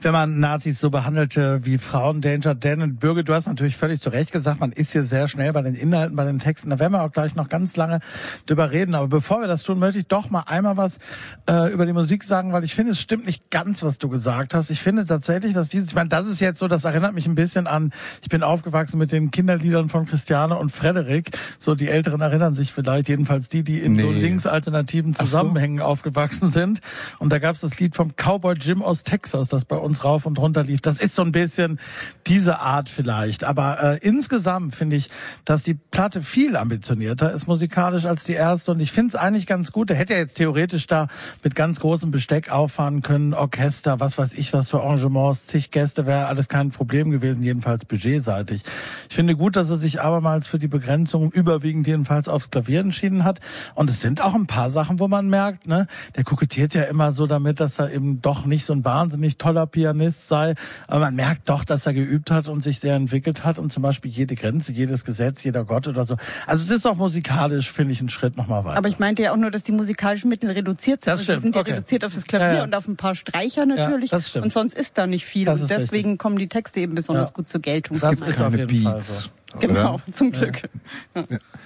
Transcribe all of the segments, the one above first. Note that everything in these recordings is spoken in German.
wenn man Nazis so behandelte wie Frauen, Danger Dan und Bürger. Du hast natürlich völlig zu Recht gesagt, man ist hier sehr schnell bei den Inhalten, bei den Texten. Da werden wir auch gleich noch ganz lange drüber reden. Aber bevor wir das tun, möchte ich doch mal einmal was über die Musik sagen, weil ich finde, es stimmt nicht ganz, was du gesagt hast. Ich finde tatsächlich, dass ich meine, das ist jetzt so, das erinnert mich ein bisschen an, ich bin aufgewachsen mit den Kinderliedern von Christiane und Frederik. So, die Älteren erinnern sich vielleicht, jedenfalls die in so linksalternativen Zusammenhängen aufgewachsen sind. Und da gab es das Lied vom Cowboy Jim aus Texas, das bei uns rauf und runter lief. Das ist so ein bisschen diese Art vielleicht. Aber insgesamt finde ich, dass die Platte viel ambitionierter ist musikalisch als die erste. Und ich finde es eigentlich ganz gut. Der hätte ja jetzt theoretisch da mit ganz großem Besteck auffahren können. Orchester, was weiß ich, was für Arrangements, zig Gäste, wäre alles kein Problem gewesen, jedenfalls budgetseitig. Ich finde gut, dass er sich abermals für die Begrenzung überwiegend jedenfalls aufs Klavier entschieden hat. Und es sind auch ein paar Sachen, wo man merkt, ne, der kokettiert ja immer so damit, dass er eben doch nicht so ein wahnsinnig toller Pianist sei. Aber man merkt doch, dass er geübt hat und sich sehr entwickelt hat und zum Beispiel jede Grenze, jedes Gesetz, jeder Gott oder so. Also es ist auch musikalisch, finde ich, einen Schritt nochmal weiter. Aber ich meinte ja auch nur, dass die musikalischen Mittel reduziert sind. Das stimmt. Sie sind ja reduziert auf das Klavier und auf ein paar Streicher natürlich. Ja, das stimmt. Und sonst ist da nicht viel. Und deswegen kommen die Texte eben besonders gut zur Geltung. Das ist auf jeden Fall so. Genau, zum Glück. Ja.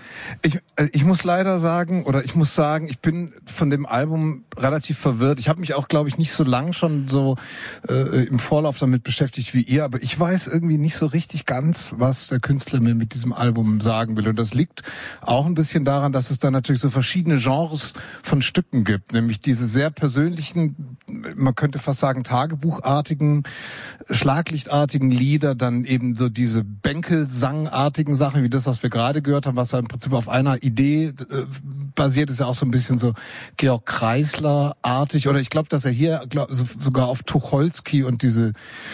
Ich muss leider sagen, oder ich muss sagen, ich bin von dem Album relativ verwirrt. Ich habe mich auch, glaube ich, nicht so lang schon so im Vorlauf damit beschäftigt wie ihr, aber ich weiß irgendwie nicht so richtig ganz, was der Künstler mir mit diesem Album sagen will. Und das liegt auch ein bisschen daran, dass es da natürlich so verschiedene Genres von Stücken gibt, nämlich diese sehr persönlichen, man könnte fast sagen tagebuchartigen, schlaglichtartigen Lieder, dann eben so diese Bänkelsangartigen Sachen, wie das, was wir gerade gehört haben, was ja im Prinzip auf einer Idee basiert, ist ja auch so ein bisschen so Georg Kreisler-artig, oder ich glaube, dass er hier sogar auf Tucholsky und diese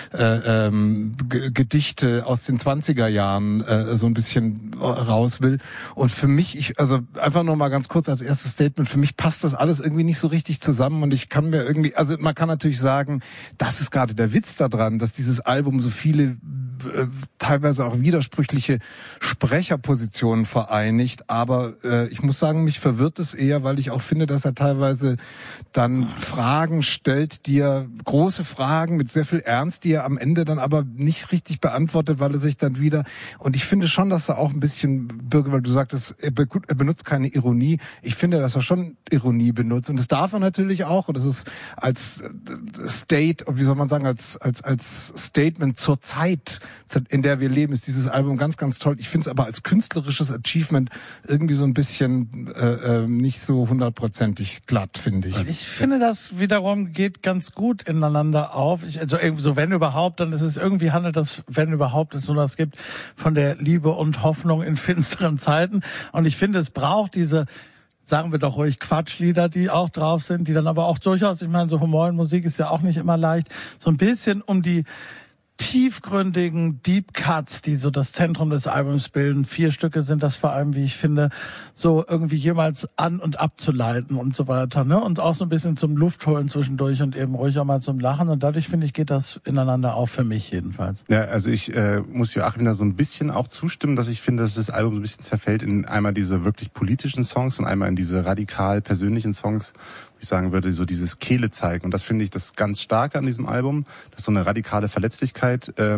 Gedichte aus den 20er Jahren so ein bisschen raus will. Und für mich, also einfach nur mal ganz kurz als erstes Statement, für mich passt das alles irgendwie nicht so richtig zusammen und ich kann mir irgendwie, also man kann natürlich sagen, das ist gerade der Witz daran, dass dieses Album so viele teilweise auch widersprüchliche Sprecherpositionen vereinigt, aber ich muss sagen, mich verwirrt es eher, weil ich auch finde, dass er teilweise dann Fragen stellt, große Fragen mit sehr viel Ernst, die er am Ende dann aber nicht richtig beantwortet, weil er sich dann wieder, und ich finde schon, dass er auch ein bisschen, Birgit, weil du sagtest, er benutzt keine Ironie, ich finde, dass er schon Ironie benutzt und das darf er natürlich auch und das ist als wie soll man sagen, als Statement zur Zeit, in der wir leben, ist dieses Album ganz, ganz toll. Ich finde es aber als künstlerisches Achievement irgendwie so ein bisschen nicht so hundertprozentig glatt, finde ich. Ich finde, das wiederum geht ganz gut ineinander auf. Also irgendwie so, wenn überhaupt, dann ist es irgendwie, handelt das, wenn überhaupt es so was gibt, von der Liebe und Hoffnung in finsteren Zeiten. Und ich finde, es braucht diese, sagen wir doch ruhig, Quatschlieder, die auch drauf sind, die dann aber auch durchaus, ich meine, so Humor in Musik ist ja auch nicht immer leicht, so ein bisschen um die tiefgründigen Deep Cuts, die so das Zentrum des Albums bilden. 4 Stücke sind das vor allem, wie ich finde, so irgendwie jemals an- und abzuleiten und so weiter, ne? Und auch so ein bisschen zum Luftholen zwischendurch und eben ruhig auch mal zum Lachen. Und dadurch, finde ich, geht das ineinander auf, für mich jedenfalls. Ja, also ich muss Joachim da so ein bisschen auch zustimmen, dass ich finde, dass das Album so ein bisschen zerfällt in einmal diese wirklich politischen Songs und einmal in diese radikal persönlichen Songs, wo ich sagen würde, so dieses Kehle zeigen. Und das finde ich das ganz Starke an diesem Album, dass so eine radikale Verletzlichkeit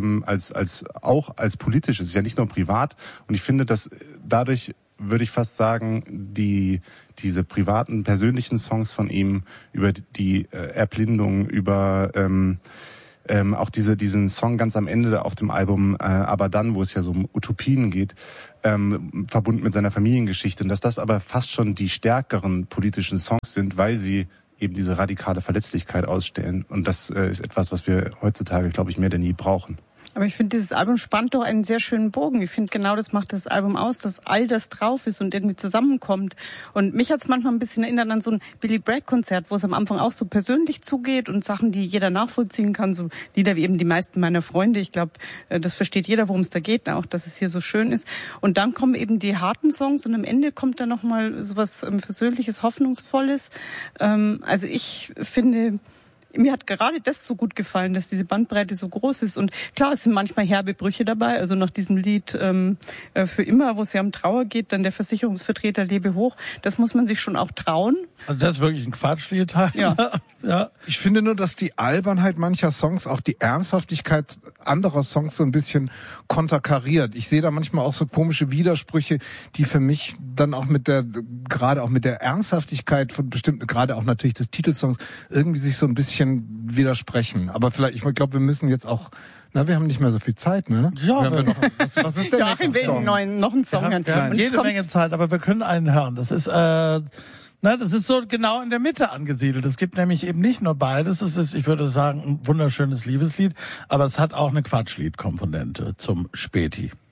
auch als politisch ist ja nicht nur privat. Und ich finde, dass dadurch, würde ich fast sagen, diese privaten, persönlichen Songs von ihm über die Erblindung, über auch diesen Song ganz am Ende auf dem Album, aber dann, wo es ja so um Utopien geht, verbunden mit seiner Familiengeschichte. Und dass das aber fast schon die stärkeren politischen Songs sind, weil sie eben diese radikale Verletzlichkeit ausstellen. Und das ist etwas, was wir heutzutage, glaube ich, mehr denn nie brauchen. Aber ich finde, dieses Album spannt doch einen sehr schönen Bogen. Ich finde, genau das macht das Album aus, dass all das drauf ist und irgendwie zusammenkommt. Und mich hat's manchmal ein bisschen erinnert an so ein Billy Bragg-Konzert, wo es am Anfang auch so persönlich zugeht und Sachen, die jeder nachvollziehen kann. So Lieder wie eben Die meisten meiner Freunde. Ich glaube, das versteht jeder, worum es da geht, auch dass es hier so schön ist. Und dann kommen eben die harten Songs und am Ende kommt dann nochmal sowas Versöhnliches, Hoffnungsvolles. Also ich finde, mir hat gerade das so gut gefallen, dass diese Bandbreite so groß ist. Und klar, es sind manchmal herbe Brüche dabei. Also nach diesem Lied Für immer, wo es ja um Trauer geht, dann der Versicherungsvertreter lebe hoch. Das muss man sich schon auch trauen. Also das ist wirklich ein Quatschlied. Ja. Ja. Ich finde nur, dass die Albernheit mancher Songs auch die Ernsthaftigkeit anderer Songs so ein bisschen konterkariert. Ich sehe da manchmal auch so komische Widersprüche, die für mich dann auch gerade auch mit der Ernsthaftigkeit von bestimmten, gerade auch natürlich des Titelsongs, irgendwie sich so ein bisschen widersprechen. Aber vielleicht, ich glaube, wir müssen jetzt auch, wir haben nicht mehr so viel Zeit, ne? Ja, was ist denn Joachim will noch einen Song hören. Wir haben jede Menge Zeit, aber wir können einen hören. Das ist das ist so genau in der Mitte angesiedelt. Es gibt nämlich eben nicht nur beides. Es ist, ich würde sagen, ein wunderschönes Liebeslied, aber es hat auch eine Quatschlied-Komponente zum Späti.